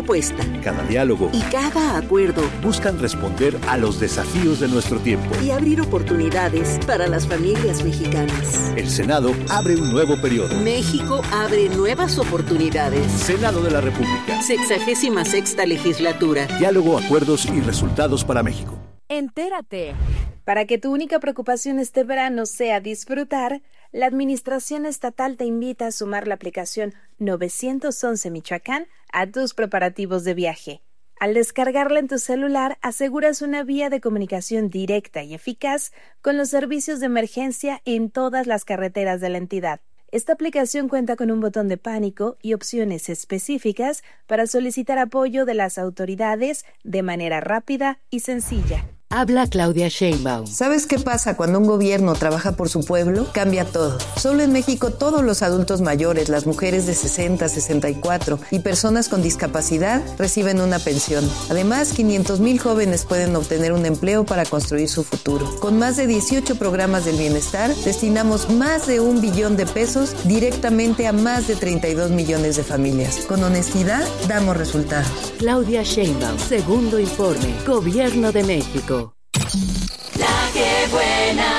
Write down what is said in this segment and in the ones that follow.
propuesta, cada diálogo y cada acuerdo buscan responder a los desafíos de nuestro tiempo y abrir oportunidades para las familias mexicanas. El Senado abre un nuevo periodo. México abre nuevas oportunidades. Senado de la República. 66ª legislatura. Diálogo, acuerdos y resultados para México. Entérate. Para que tu única preocupación este verano sea disfrutar, la Administración Estatal te invita a sumar la aplicación 911 Michoacán a tus preparativos de viaje. Al descargarla en tu celular, aseguras una vía de comunicación directa y eficaz con los servicios de emergencia en todas las carreteras de la entidad. Esta aplicación cuenta con un botón de pánico y opciones específicas para solicitar apoyo de las autoridades de manera rápida y sencilla. Habla Claudia Sheinbaum. ¿Sabes qué pasa cuando un gobierno trabaja por su pueblo? Cambia todo. Solo en México todos los adultos mayores, las mujeres de 60, 64 y personas con discapacidad reciben una pensión. Además, 500,000 jóvenes pueden obtener un empleo para construir su futuro. Con más de 18 programas del bienestar, destinamos más de 1 billón de pesos directamente a más de 32 millones de familias. Con honestidad, damos resultados. Claudia Sheinbaum, segundo informe, Gobierno de México. La que buena.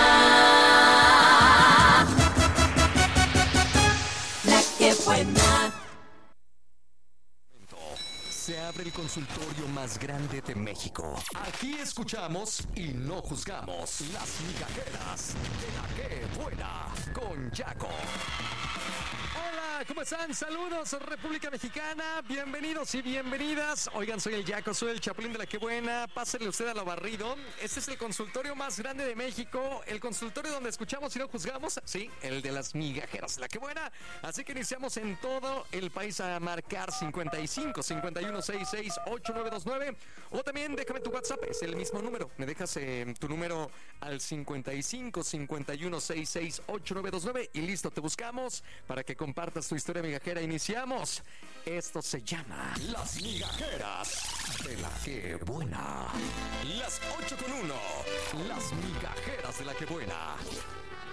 La que buena. Se abre el consultorio más grande de México. Aquí escuchamos y no juzgamos. Las migajeras de La que buena con Yaco. Hola, ¿cómo están? Saludos, República Mexicana. Bienvenidos y bienvenidas. Oigan, soy el Yaco, soy el Chapulín de La que buena. Pásenle usted a lo barrido. Este es el consultorio más grande de México. El consultorio donde escuchamos y no juzgamos. Sí, el de las migajeras de La que buena. Así que iniciamos en todo el país a marcar 55 51 66 8929. O también déjame tu WhatsApp, es el mismo número. Me dejas tu número al 55 51 66 8929 y listo, te buscamos para que compartas tu historia migajera. Iniciamos. Esto se llama Las Migajeras de La que buena. Las 8:1. Las migajeras de La que buena.